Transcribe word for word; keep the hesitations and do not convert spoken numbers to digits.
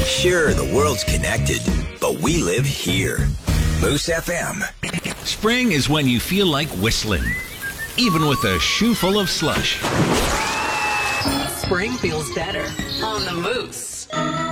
Sure, the world's connected, but we live here. Moose F M. Spring is when you feel like whistling, even with a shoe full of slush. Spring feels better on the Moose.